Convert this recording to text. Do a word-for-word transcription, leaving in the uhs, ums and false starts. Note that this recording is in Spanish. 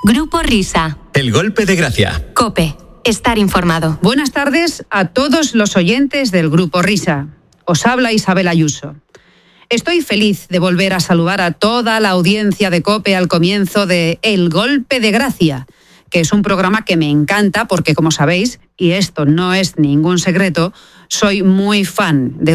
Grupo Risa. El golpe de gracia. COPE. Estar informado. Buenas tardes a todos los oyentes del Grupo Risa. Os habla Isabel Ayuso. Estoy feliz de volver a saludar a toda la audiencia de COPE al comienzo de El golpe de gracia, que es un programa que me encanta porque, como sabéis, y esto no es ningún secreto, soy muy fan de